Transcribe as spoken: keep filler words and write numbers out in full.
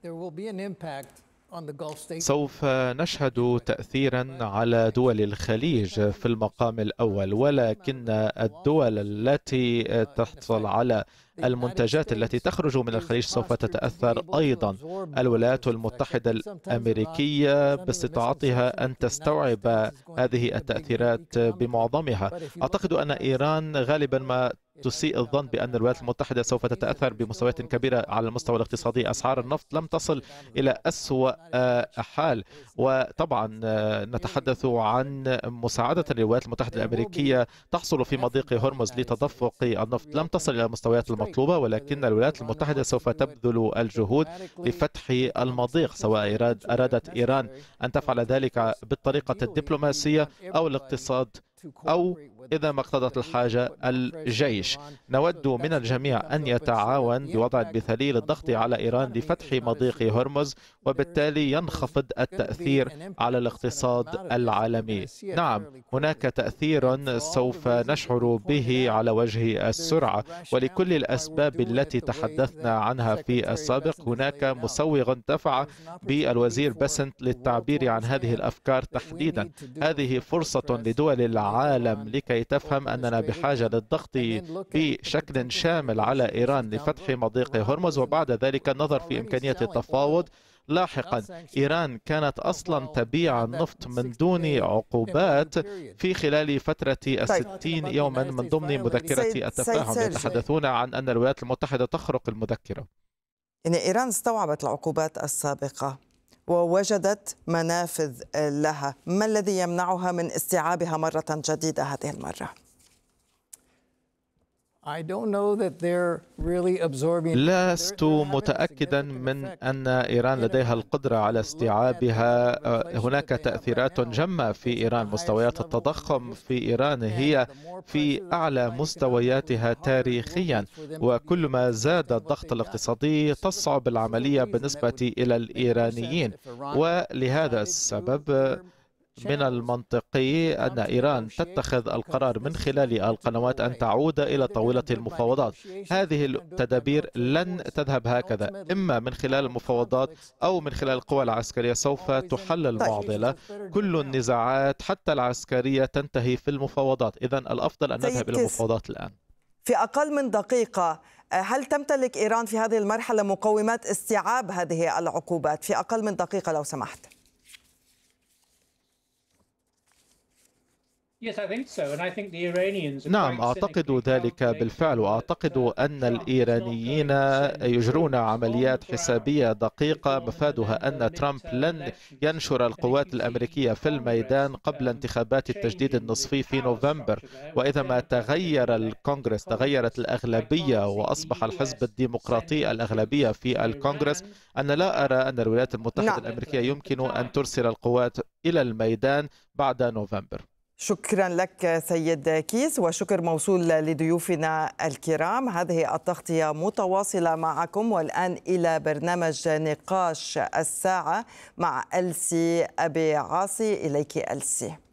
سوف نشهد تأثيرا على دول الخليج في المقام الأول، ولكن الدول التي تحصل على المنتجات التي تخرج من الخليج سوف تتأثر أيضا. الولايات المتحدة الأمريكية باستطاعتها أن تستوعب هذه التأثيرات بمعظمها. أعتقد أن إيران غالبا ما تسيء الظن بأن الولايات المتحدة سوف تتأثر بمستويات كبيرة على المستوى الاقتصادي. أسعار النفط لم تصل إلى أسوأ حال، وطبعا نتحدث عن مساعدة للولايات المتحدة الأمريكية تحصل في مضيق هرمز لتدفق النفط، لم تصل إلى المستويات المطلوبة، ولكن الولايات المتحدة سوف تبذل الجهود لفتح المضيق، سواء أرادت إيران أن تفعل ذلك بالطريقة الدبلوماسية أو الاقتصاد أو إذا ما اقتضت الحاجة الجيش. نود من الجميع أن يتعاون بوضع مثالي للضغط على إيران لفتح مضيق هرمز، وبالتالي ينخفض التأثير على الاقتصاد العالمي. نعم، هناك تأثير سوف نشعر به على وجه السرعة، ولكل الأسباب التي تحدثنا عنها في السابق. هناك مسوغ دفع بالوزير بسنت للتعبير عن هذه الأفكار تحديدا. هذه فرصة لدول العالم لكي تفهم أننا بحاجة للضغط بشكل شامل على إيران لفتح مضيق هرمز، وبعد ذلك النظر في إمكانية التفاوض. لاحقا إيران كانت أصلا تبيع النفط من دون عقوبات في خلال فترة الستين يوما من ضمن مذكرة التفاهم. يتحدثون عن أن الولايات المتحدة تخرق المذكرة. إن إيران استوعبت العقوبات السابقة ووجدت منافذ لها، ما الذي يمنعها من استيعابها مرة جديدة هذه المرة؟ لست متأكدا من أن إيران لديها القدرة على استيعابها. هناك تأثيرات جمة في إيران. مستويات التضخم في إيران هي في أعلى مستوياتها تاريخيا، وكل ما زاد الضغط الاقتصادي تصعب العملية بالنسبة إلى الإيرانيين. ولهذا السبب من المنطقي أن إيران تتخذ القرار من خلال القنوات أن تعود إلى طاولة المفاوضات. هذه التدابير لن تذهب هكذا، إما من خلال المفاوضات أو من خلال القوى العسكرية. سوف تحل المعضلة. كل النزاعات حتى العسكرية تنتهي في المفاوضات. إذن الأفضل أن نذهب إلى المفاوضات الآن. في أقل من دقيقة، هل تمتلك إيران في هذه المرحلة مقومات استيعاب هذه العقوبات؟ في أقل من دقيقة لو سمحت. نعم، أعتقد ذلك بالفعل، وأعتقد أن الإيرانيين يجرون عمليات حسابية دقيقة مفادها أن ترامب لن ينشر القوات الأمريكية في الميدان قبل انتخابات التجديد النصفي في نوفمبر. وإذا ما تغير الكونغرس، تغيرت الأغلبية وأصبح الحزب الديمقراطي الأغلبية في الكونغرس، أنا لا أرى أن الولايات المتحدة نعم. الأمريكية يمكن أن ترسل القوات إلى الميدان بعد نوفمبر. شكرا لك سيد كيس، وشكر موصول لضيوفنا الكرام. هذه التغطية متواصلة معكم، والآن إلى برنامج نقاش الساعة مع ألسي أبي عاصي. إليك ألسي.